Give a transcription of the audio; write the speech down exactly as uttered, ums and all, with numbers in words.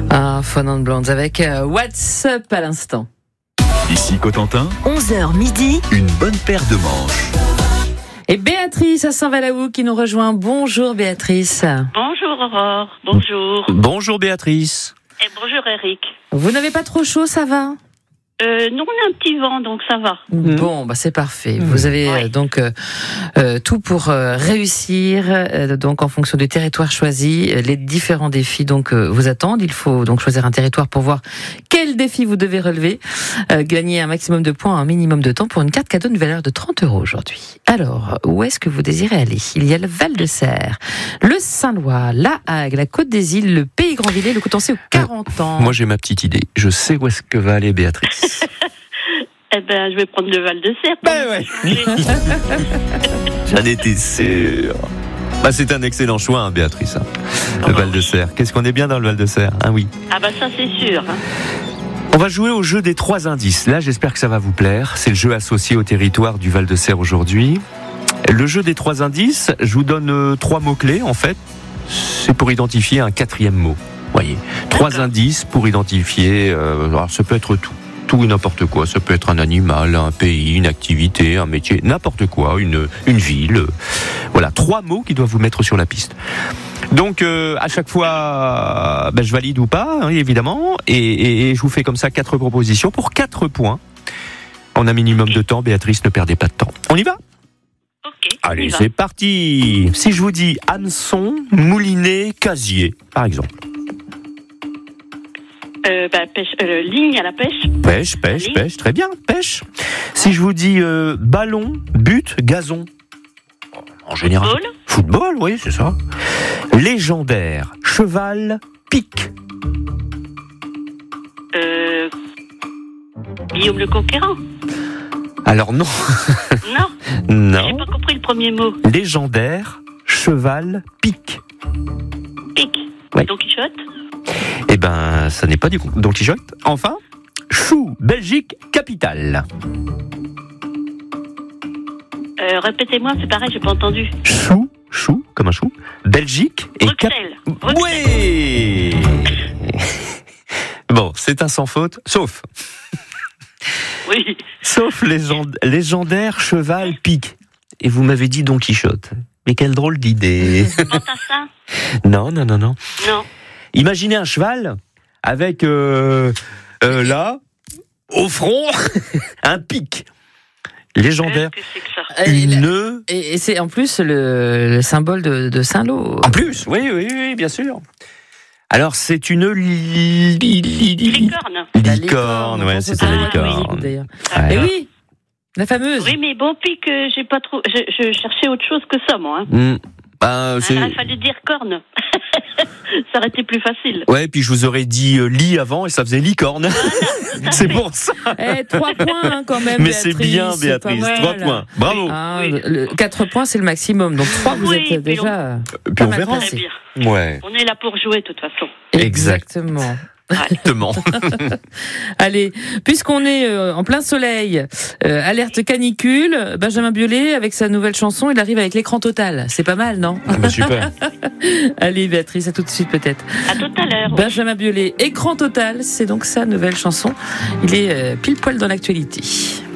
Ah, Fun and Blondes avec euh, What's Up à l'instant. Ici Cotentin, onze heures midi, une bonne paire de manches. Et Béatrice à Saint-Valaou qui nous rejoint. Bonjour Béatrice. Bonjour Aurore, bonjour. Bonjour Béatrice. Et bonjour Eric. Vous n'avez pas trop chaud, ça va ? Euh, nous, on a un petit vent, donc ça va. Bon, bah c'est parfait. Vous avez Ouais. euh, donc euh, euh, tout pour euh, réussir. Euh, donc, en fonction du territoire choisi, euh, les différents défis donc euh, vous attendent. Il faut donc choisir un territoire pour voir quel défi vous devez relever. Euh, gagner un maximum de points, un minimum de temps pour une carte cadeau d'une valeur de trente euros aujourd'hui. Alors, où est-ce que vous désirez aller ? Il y a le Val-de-Serre, le Saint-Lois, la Hague, la Côte des Îles, le Pays Grand-Villers, le Cotencé aux quarante ans. Moi j'ai ma petite idée. Je sais où est-ce que va aller Béatrice. Eh ben, je vais prendre le Val-de-Serre. Ben ouais. J'en étais sûr. Bah, c'est un excellent choix, hein, Béatrice. hein. Le Val-de-Serre. Qu'est-ce qu'on est bien dans le Val-de-Serre, hein, oui. Ah ben ça, c'est sûr. hein. On va jouer au jeu des trois indices. Là, j'espère que ça va vous plaire. C'est le jeu associé au territoire du Val-de-Serre aujourd'hui. Le jeu des trois indices, je vous donne euh, trois mots-clés, en fait. C'est pour identifier un quatrième mot. Voyez. Trois indices pour identifier, euh, alors ça peut être tout. Tout et n'importe quoi. Ça peut être un animal, un pays, une activité, un métier, n'importe quoi, une, une ville. Voilà, trois mots qui doivent vous mettre sur la piste. Donc, euh, à chaque fois, ben, je valide ou pas, hein, évidemment, et, et, et je vous fais comme ça quatre propositions pour quatre points. En un minimum de temps, Béatrice, ne perdez pas de temps. On y va ? Ok. on y Allez, va. c'est parti. Si je vous dis hameçon, moulinet, casier, par exemple. Euh, ben, pêche, euh, ligne à la pêche. Pêche, pêche, Allez. pêche, très bien, pêche. Si je vous dis euh, ballon, but, gazon. En général. Football. Football, oui, c'est ça. Légendaire, cheval, pique. Euh, Guillaume le Conquérant. Alors non, Non, j'ai non. pas compris le premier mot. Légendaire, cheval, pique. Pique. Ouais. Don Quichotte. Eh ben, ça n'est pas du Don Quichotte. Enfin, chou, Belgique, capitale. Euh, répétez-moi, c'est pareil, j'ai pas entendu. Chou, chou, comme un chou, Belgique et cap... Bruxelles. Bruxelles. Oui. Bon, c'est un sans faute, sauf, Oui. sauf légend- légendaire, cheval, pique. Et vous m'avez dit Don Quichotte. Mais quelle drôle d'idée. Fantassin. Non, non, non, non. Non. Imaginez un cheval avec euh, euh, là, au front, un pic. Légendaire. Qu'est-ce que c'est que ça? Euh, il- Une... Et, et c'est en plus le, le symbole de, de Saint-Lô. En plus, oui, oui, oui, bien sûr. Alors, c'est une li- li- li- li- Licorne. La licorne, ouais, c'est Ah, une oui. licorne. D'ailleurs. Ouais. Et oui, la fameuse. Oui, mais bon, puis que j'ai pas trop. Je, je cherchais autre chose que ça, moi. Hein. Hmm. Ben, c'est... Alors, il fallait dire corne. Ça aurait été plus facile. Ouais, puis je vous aurais dit euh, lit avant et ça faisait licorne. C'est pour ça. Eh, trois points hein, quand même. Mais c'est bien, c'est pas Béatrice. mal. Trois points. Bravo. Ah, Oui. le, quatre points, c'est le maximum. Donc trois, vous Oui, êtes puis déjà. Puis pas on mal verra. placé. Très bien. Ouais, On est là pour jouer, de toute façon. Exactement. exactement. Allez, puisqu'on est euh, en plein soleil, euh, alerte canicule, Benjamin Biolay, avec sa nouvelle chanson, il arrive avec l'écran total. C'est pas mal, non ? Ah bah super. Allez, Béatrice, à tout de suite peut-être. À tout à l'heure. Benjamin Biolay, écran total, c'est donc sa nouvelle chanson. Il est euh, pile poil dans l'actualité.